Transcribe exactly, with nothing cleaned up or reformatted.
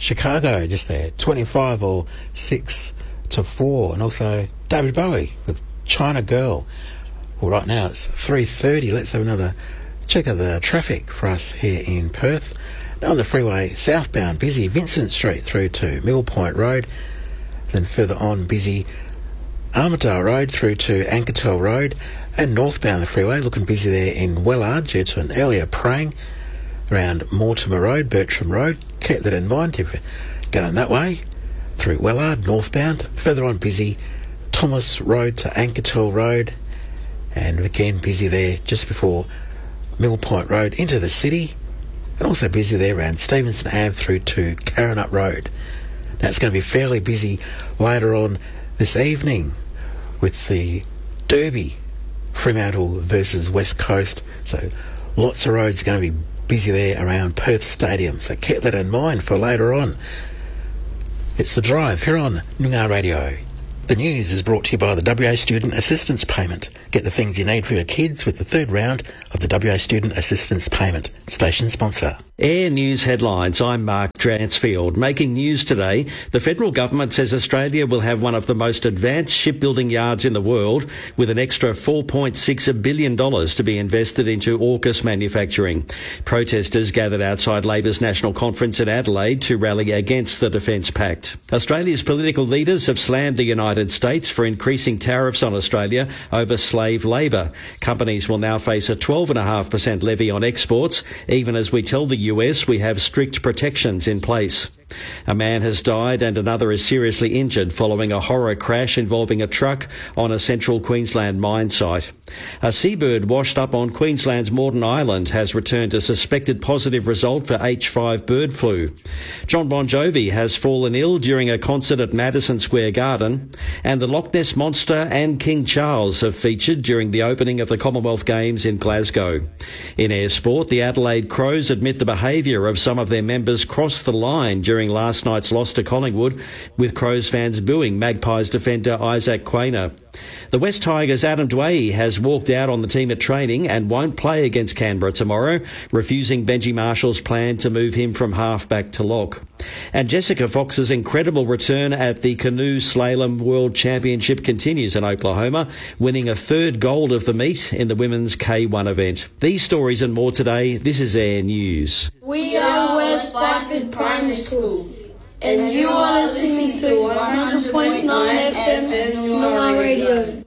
Chicago just there, twenty-five or six to four. And also David Bowie with China Girl. Well, right now it's three thirty. Let's have another check of the traffic for us here in Perth. Now on the freeway, southbound, busy Vincent Street through to Mill Point Road. Then further on, busy Armidale Road through to Ankertel Road. And northbound the freeway, looking busy there in Wellard due to an earlier praying around Mortimer Road, Bertram Road. Keep that in mind if you're going that way through Wellard, northbound. Further on, busy Thomas Road to Ankertel Road. And again, busy there just before Mill Point Road into the city. And also busy there around Stevenson Ave through to Karrinyup Road. Now it's going to be fairly busy later on this evening with the Derby, Fremantle versus West Coast. So lots of roads are going to be busy there around Perth Stadium. So keep that in mind for later on. It's The Drive here on Noongar Radio. The news is brought to you by the W A Student Assistance Payment. Get the things you need for your kids with the third round of the W A Student Assistance Payment. Station sponsor. Air News headlines. I'm Mark Dransfield. Making news today, the federal government says Australia will have one of the most advanced shipbuilding yards in the world, with an extra four point six billion dollars to be invested into AUKUS manufacturing. Protesters gathered outside Labor's National Conference in Adelaide to rally against the Defence Pact. Australia's political leaders have slammed the United States for increasing tariffs on Australia over slave labour. Companies will now face a twelve point five percent levy on exports, even as we tell the U S we have strict protections in place. A man has died and another is seriously injured following a horror crash involving a truck on a central Queensland mine site. A seabird washed up on Queensland's Moreton Island has returned a suspected positive result for H five bird flu. John Bon Jovi has fallen ill during a concert at Madison Square Garden, and the Loch Ness Monster and King Charles have featured during the opening of the Commonwealth Games in Glasgow. In air sport, the Adelaide Crows admit the behaviour of some of their members crossed the line during last night's loss to Collingwood, with Crows fans booing Magpies defender Isaac Quainer. The West Tigers' Adam Dwyer has walked out on the team at training and won't play against Canberra tomorrow, refusing Benji Marshall's plan to move him from half-back to lock. And Jessica Fox's incredible return at the Canoe Slalom World Championship continues in Oklahoma, winning a third gold of the meet in the women's K one event. These stories and more today. This is Air News. We are West Byford Primary School, and you are listening to one hundred point nine F M Noongar Radio.